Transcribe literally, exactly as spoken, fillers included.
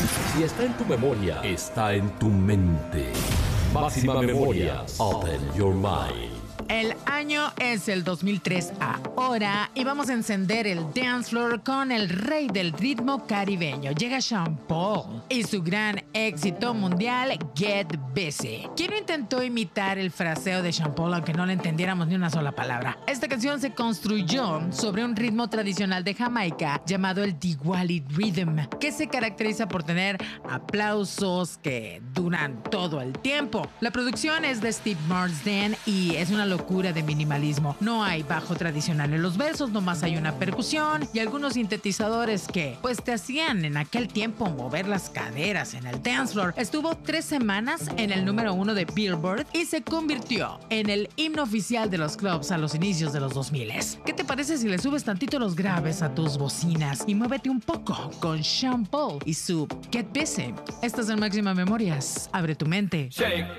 Si está en tu memoria, está en tu mente. Máxima Memorias. Open your mind. El año es el dos mil tres ahora y vamos a encender el dance floor con el rey del ritmo caribeño. Llega Sean Paul y su gran éxito mundial Get Busy. ¿Quién no intentó imitar el fraseo de Sean Paul aunque no le entendiéramos ni una sola palabra? Esta canción se construyó sobre un ritmo tradicional de Jamaica llamado el Diwali Rhythm, que se caracteriza por tener aplausos que duran todo el tiempo. La producción es de Steve Marsden y es una locura de minimalismo. No hay bajo tradicional en los versos, nomás hay una percusión y algunos sintetizadores que pues te hacían en aquel tiempo mover las caderas en el dance floor. Estuvo tres semanas en el número uno de Billboard y se convirtió en el himno oficial de los clubs a los inicios de los dos mil. ¿Qué te parece si le subes tantito los graves a tus bocinas y muévete un poco con Sean Paul y su Get Busy? Estás en Máxima Memorias. Abre tu mente. Shake.